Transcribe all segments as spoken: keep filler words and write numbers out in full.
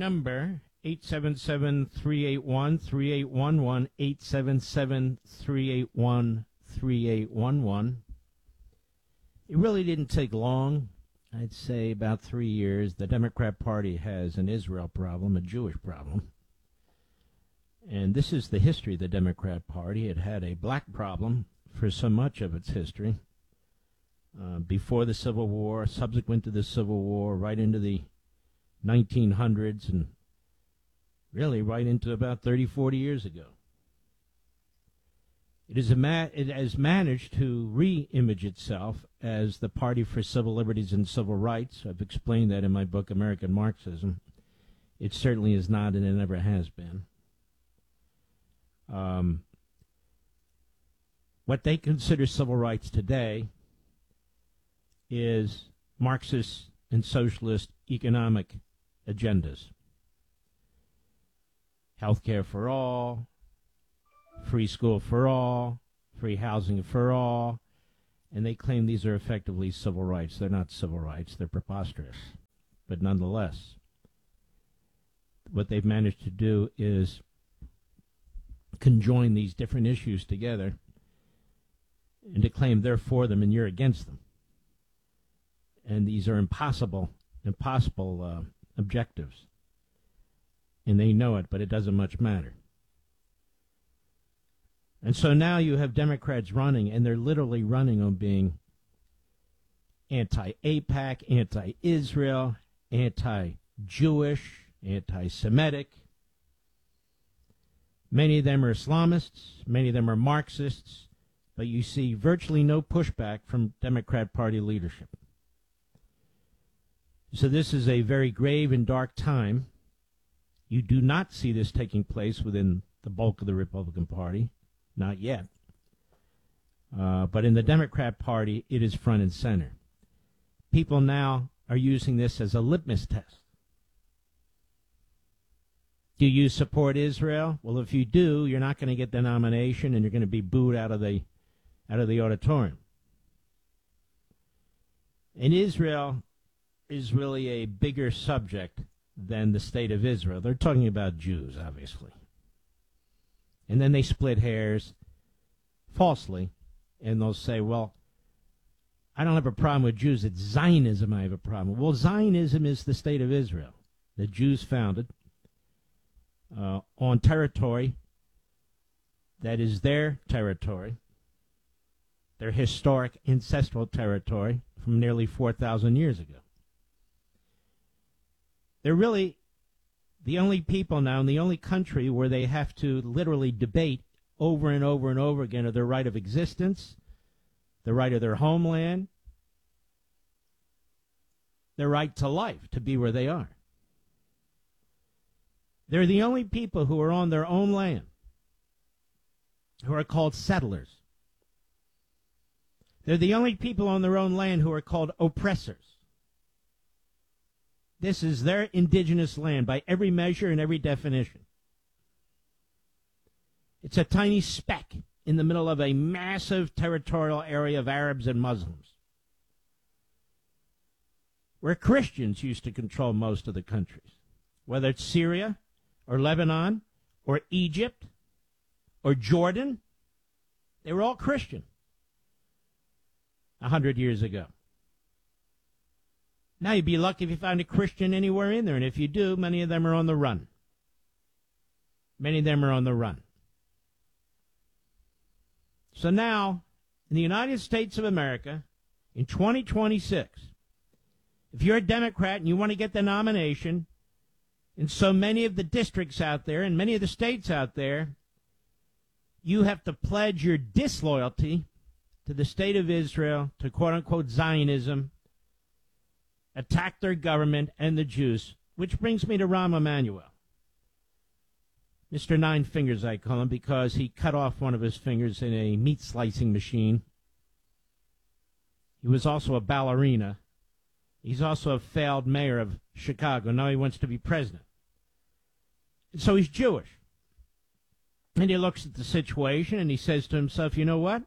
number, eight seven seven, three eight one, three eight one one, eight seven seven, three eight one, three eight one one. It really didn't take long. I'd say about three years. The Democrat Party has an Israel problem, a Jewish problem. And this is the history of the Democrat Party. It had a black problem for so much of its history. Uh, before the Civil War, subsequent to the Civil War, right into the nineteen hundreds, and really right into about thirty, forty years ago. It, is a ma- it has managed to re-image itself as the Party for Civil Liberties and Civil Rights. I've explained that in my book, American Marxism. It certainly is not, and it never has been. Um, what they consider civil rights today is Marxist and socialist economic agendas. Health care for all, free school for all, free housing for all, and they claim these are effectively civil rights. They're not civil rights. They're preposterous. But nonetheless, what they've managed to do is conjoin these different issues together and to claim they're for them and you're against them. And these are impossible, impossible uh, objectives. And they know it, but it doesn't much matter. And so now you have Democrats running, and they're literally running on being anti-AIPAC, anti-Israel, anti-Jewish, anti-Semitic. Many of them are Islamists, many of them are Marxists, but you see virtually no pushback from Democrat Party leadership. So this is a very grave and dark time. You do not see this taking place within the bulk of the Republican Party. Not yet. Uh, but in the Democrat Party, it is front and center. People now are using this as a litmus test. Do you support Israel? Well, if you do, you're not going to get the nomination, and you're going to be booed out of the out of the auditorium. And Israel is really a bigger subject than the state of Israel. They're talking about Jews, obviously. And then they split hairs falsely, and they'll say, well, I don't have a problem with Jews. It's Zionism I have a problem with. Well, Zionism is the state of Israel. The Jews founded uh, on territory that is their territory, their historic ancestral territory from nearly four thousand years ago. They're really the only people now in the only country where they have to literally debate over and over and over again of their right of existence, the right of their homeland, their right to life, to be where they are. They're the only people who are on their own land, who are called settlers. They're the only people on their own land who are called oppressors. This is their indigenous land by every measure and every definition. It's a tiny speck in the middle of a massive territorial area of Arabs and Muslims, where Christians used to control most of the countries, whether it's Syria or Lebanon or Egypt or Jordan. They were all Christian a hundred years ago. Now, you'd be lucky if you found a Christian anywhere in there, and if you do, many of them are on the run. Many of them are on the run. So now, in the United States of America, in twenty twenty-six, if you're a Democrat and you want to get the nomination, in so many of the districts out there and many of the states out there, you have to pledge your disloyalty to the state of Israel, to quote-unquote Zionism, attack their government and the Jews, which brings me to Rahm Emanuel. Mister Nine Fingers, I call him, because he cut off one of his fingers in a meat slicing machine. He was also a ballerina. He's also a failed mayor of Chicago. Now he wants to be president. And so he's Jewish. And he looks at the situation and he says to himself, you know what?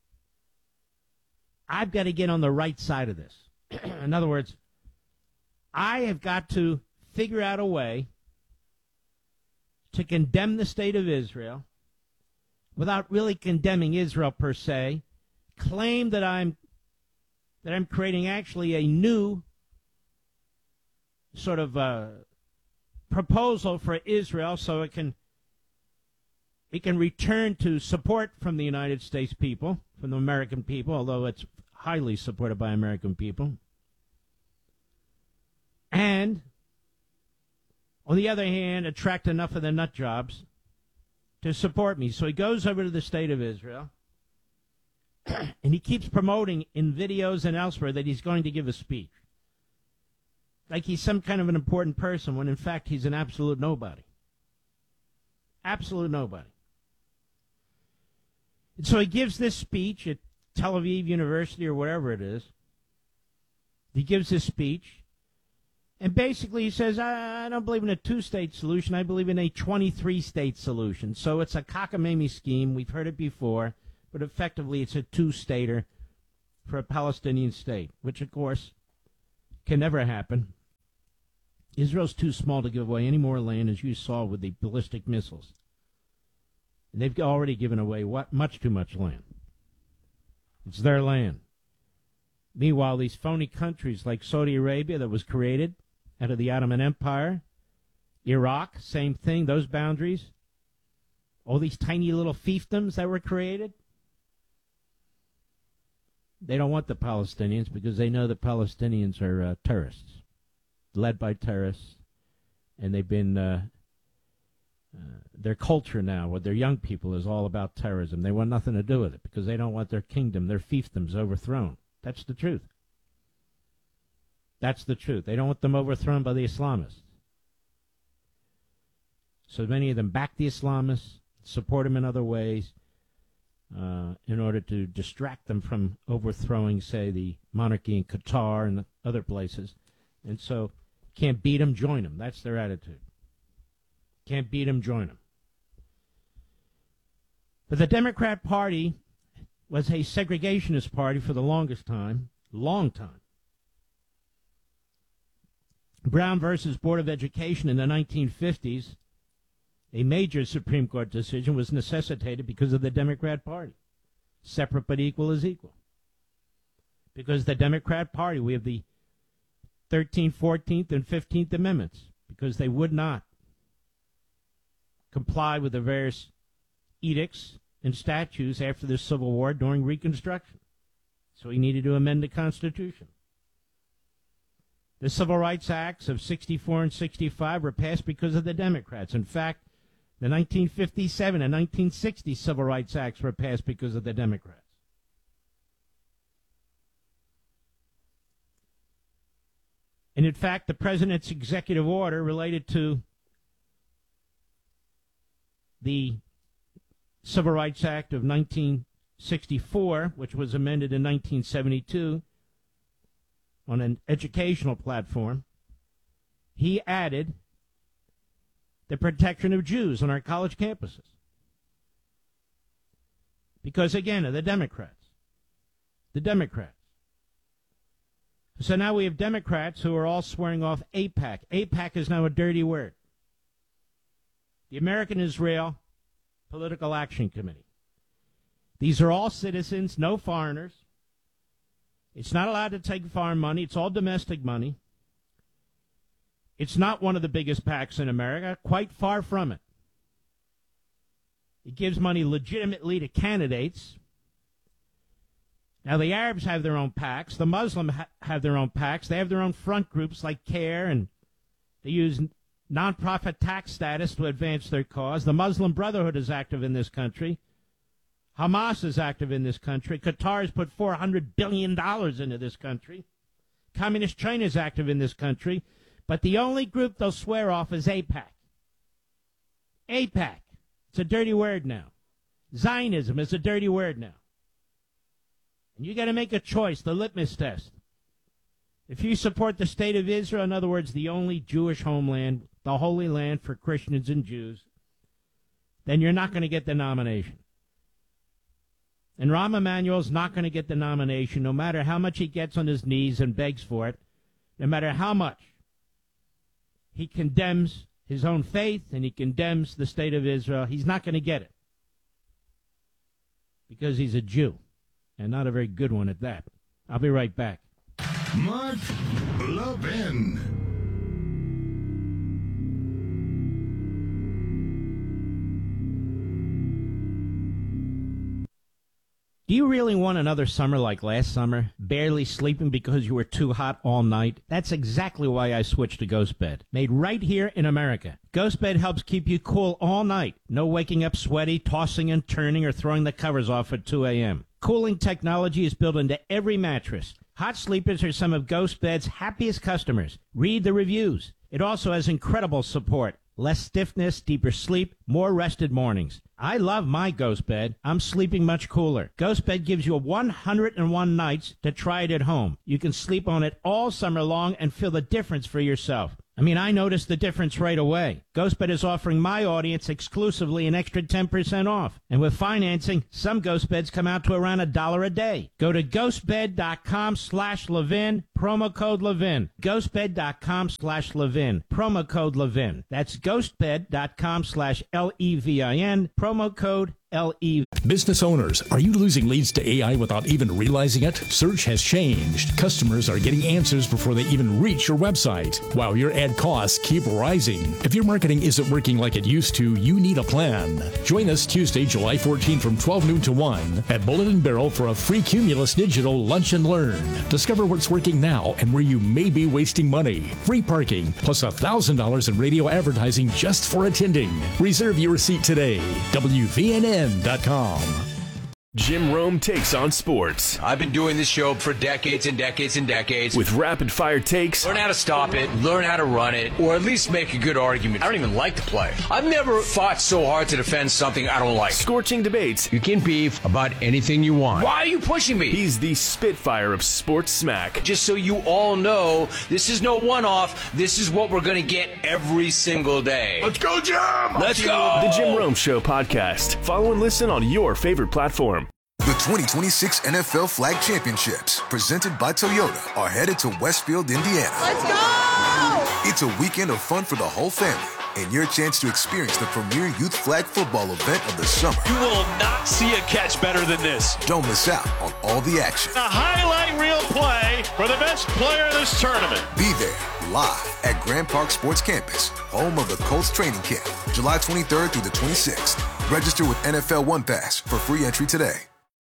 I've got to get on the right side of this. In other words, I have got to figure out a way to condemn the state of Israel without really condemning Israel per se, claim that I'm that I'm creating actually a new sort of uh, proposal for Israel so it can it can return to support from the United States people, from the American people, although it's highly supported by American people. And, on the other hand, attract enough of the nut jobs to support me. So he goes over to the state of Israel, and he keeps promoting in videos and elsewhere that he's going to give a speech. Like he's some kind of an important person, when in fact he's an absolute nobody. Absolute nobody. And so he gives this speech at Tel Aviv University or wherever it is. He gives this speech. And basically he says, I, I don't believe in a two-state solution. I believe in a twenty-three state solution. So it's a cockamamie scheme. We've heard it before. But effectively it's a two-stater for a Palestinian state, which, of course, can never happen. Israel's too small to give away any more land, as you saw with the ballistic missiles. And they've already given away what, much too much land. It's their land. Meanwhile, these phony countries like Saudi Arabia that was created out of the Ottoman Empire, Iraq, same thing, those boundaries, all these tiny little fiefdoms that were created, they don't want the Palestinians because they know the Palestinians are uh, terrorists, led by terrorists, and they've been, uh, uh, their culture now with their young people is all about terrorism. They want nothing to do with it because they don't want their kingdom, their fiefdoms overthrown. That's the truth. That's the truth. They don't want them overthrown by the Islamists. So many of them back the Islamists, support them in other ways, uh, in order to distract them from overthrowing, say, the monarchy in Qatar and other places. And so, can't beat them, join them. That's their attitude. Can't beat them, join them. But the Democrat Party was a segregationist party for the longest time, long time. Brown versus Board of Education in the nineteen fifties, a major Supreme Court decision, was necessitated because of the Democrat Party. Separate but equal is equal. Because the Democrat Party, we have the thirteenth, fourteenth, and fifteenth Amendments, because they would not comply with the various edicts and statutes after the Civil War during Reconstruction. So he needed to amend the Constitution. The Civil Rights Acts of sixty-four and sixty-five were passed because of the Democrats. In fact, the nineteen fifty-seven and nineteen sixty Civil Rights Acts were passed because of the Democrats. And in fact, the President's executive order related to the Civil Rights Act of nineteen sixty-four, which was amended in nineteen seventy-two on an educational platform, he added the protection of Jews on our college campuses. Because, again, of the Democrats. The Democrats. So now we have Democrats who are all swearing off AIPAC. AIPAC is now a dirty word. The American Israel Political Action Committee. These are all citizens, no foreigners. It's not allowed to take foreign money. It's all domestic money. It's not one of the biggest PACs in America. Quite far from it. It gives money legitimately to candidates. Now, the Arabs have their own PACs. The Muslims ha- have their own PACs. They have their own front groups like CARE, and they use nonprofit tax status to advance their cause. The Muslim Brotherhood is active in this country. Hamas is active in this country. Qatar has put four hundred billion dollars into this country. Communist China is active in this country. But the only group they'll swear off is AIPAC. AIPAC. It's a dirty word now. Zionism is a dirty word now. And you got to make a choice, the litmus test. If you support the state of Israel, in other words, the only Jewish homeland, the Holy Land for Christians and Jews, then you're not going to get the nomination. And Rahm Emanuel's not going to get the nomination, no matter how much he gets on his knees and begs for it, no matter how much he condemns his own faith and he condemns the state of Israel, he's not going to get it. Because he's a Jew, and not a very good one at that. I'll be right back. Mark Levin. Do you really want another summer like last summer? Barely sleeping because you were too hot all night? That's exactly why I switched to GhostBed. Made right here in America. GhostBed helps keep you cool all night. No waking up sweaty, tossing and turning, or throwing the covers off at two a.m. Cooling technology is built into every mattress. Hot sleepers are some of GhostBed's happiest customers. Read the reviews. It also has incredible support. Less stiffness, deeper sleep, more rested mornings. I love my GhostBed. I'm sleeping much cooler. GhostBed gives you one hundred one nights to try it at home. You can sleep on it all summer long and feel the difference for yourself. I mean, I noticed the difference right away. GhostBed is offering my audience exclusively an extra ten percent off. And with financing, some GhostBeds come out to around a dollar a day. Go to ghostbed.com slash Levin, promo code Levin. Ghostbed.com slash Levin, promo code Levin. That's ghostbed.com slash L E V I N, promo code L E. Business owners, are you losing leads to A I without even realizing it? Search has changed. Customers are getting answers before they even reach your website, while your ad costs keep rising. If your marketing isn't working like it used to, you need a plan. Join us Tuesday, July fourteenth from twelve noon to one at Bullet and Barrel for a free Cumulus Digital Lunch and Learn. Discover what's working now and where you may be wasting money. Free parking, plus one thousand dollars in radio advertising just for attending. Reserve your seat today. W V N N dot com. Jim Rome takes on sports. I've been doing this show for decades and decades and decades. With rapid-fire takes. Learn how to stop it, learn how to run it, or at least make a good argument. I don't even like the play. I've never fought so hard to defend something I don't like. Scorching debates. You can beef about anything you want. Why are you pushing me? He's the Spitfire of sports smack. Just so you all know, this is no one-off. This is what we're going to get every single day. Let's go, Jim! Let's go! The Jim Rome Show podcast. Follow and listen on your favorite platform. The twenty twenty-six N F L Flag Championships, presented by Toyota, are headed to Westfield, Indiana. Let's go! It's a weekend of fun for the whole family, and your chance to experience the premier youth flag football event of the summer. You will not see a catch better than this. Don't miss out on all the action. A highlight reel play for the best player in this tournament. Be there, live at Grand Park Sports Campus, home of the Colts training camp, July twenty-third through the twenty-sixth. Register with N F L One Pass for free entry today.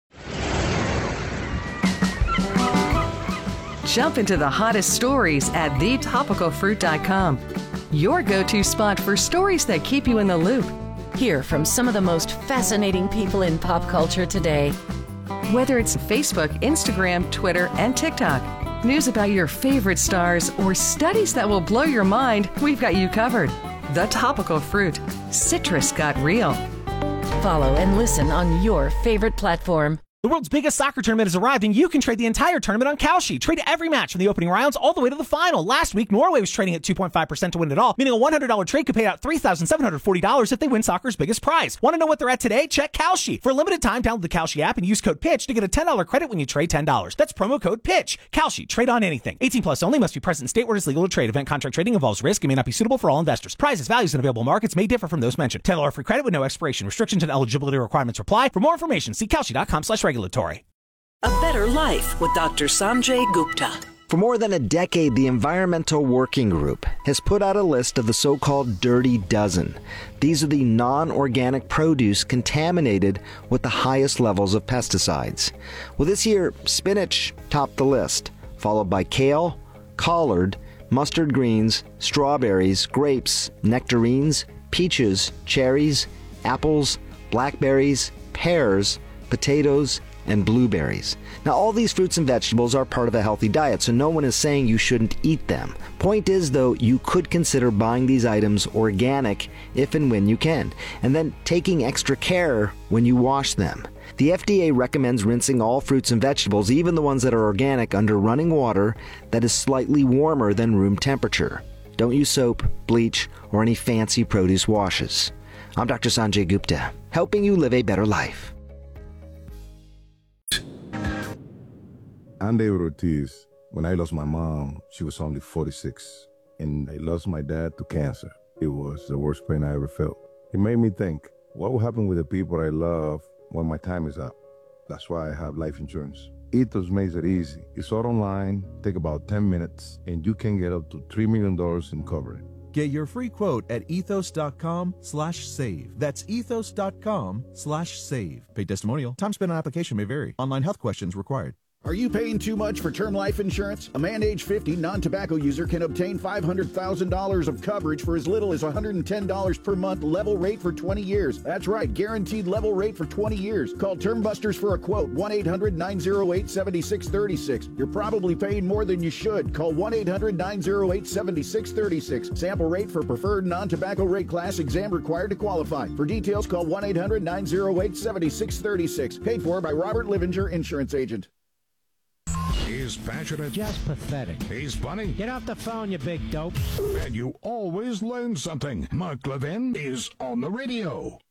Jump into the hottest stories at the topical fruit dot com. Your go-to spot for stories that keep you in the loop. Hear from some of the most fascinating people in pop culture today. Whether it's Facebook, Instagram, Twitter, and TikTok, news about your favorite stars, or studies that will blow your mind, we've got you covered. The Topical Fruit. Citrus got real. Follow and listen on your favorite platform. The world's biggest soccer tournament has arrived, and you can trade the entire tournament on Kalshi. Trade every match from the opening rounds all the way to the final. Last week, Norway was trading at two point five percent to win it all, meaning a one hundred dollars trade could pay out three thousand seven hundred forty dollars if they win soccer's biggest prize. Want to know what they're at today? Check Kalshi. For a limited time, download the Kalshi app and use code PITCH to get a ten dollars credit when you trade ten dollars. That's promo code PITCH. Kalshi. Trade on anything. eighteen plus only. Must be present in state where it is legal to trade. Event contract trading involves risk and may not be suitable for all investors. Prizes, values, and available markets may differ from those mentioned. ten dollars free credit with no expiration. Restrictions and eligibility requirements apply. For more information, see Kalshi.com slash regulatory. A Better Life with Doctor Sanjay Gupta. For more than a decade, the Environmental Working Group has put out a list of the so-called Dirty Dozen. These are the non-organic produce contaminated with the highest levels of pesticides. Well, this year, spinach topped the list, followed by kale, collard, mustard greens, strawberries, grapes, nectarines, peaches, cherries, apples, blackberries, pears, potatoes, and blueberries. Now, all these fruits and vegetables are part of a healthy diet, so no one is saying you shouldn't eat them. Point is, though, you could consider buying these items organic if and when you can, and then taking extra care when you wash them. The F D A recommends rinsing all fruits and vegetables, even the ones that are organic, under running water that is slightly warmer than room temperature. Don't use soap, bleach, or any fancy produce washes. I'm Doctor Sanjay Gupta, helping you live a better life. I'm David Ortiz. When I lost my mom, she was only forty-six, and I lost my dad to cancer. it was the worst pain I ever felt. It made me think, what will happen with the people I love when my time is up? That's why I have life insurance. Ethos makes it easy. It's all online, take about ten minutes, and you can get up to three million dollars in coverage. Get your free quote at ethos.com slash save. That's ethos.com slash save. Paid testimonial. Time spent on application may vary. Online health questions required. Are you paying too much for term life insurance? A man age fifty non-tobacco user can obtain five hundred thousand dollars of coverage for as little as one hundred ten dollars per month, level rate for twenty years. That's right, guaranteed level rate for twenty years. Call Term Busters for a quote, one eight hundred nine oh eight seven six three six. You're probably paying more than you should. Call one eight hundred nine oh eight seven six three six. Sample rate for preferred non-tobacco rate class, exam required to qualify. For details, call one eight hundred nine oh eight seven six three six. Paid for by Robert Livinger, Insurance Agent. He's passionate. Just pathetic. He's funny. Get off the phone, you big dope. And you always learn something. Mark Levin is on the radio.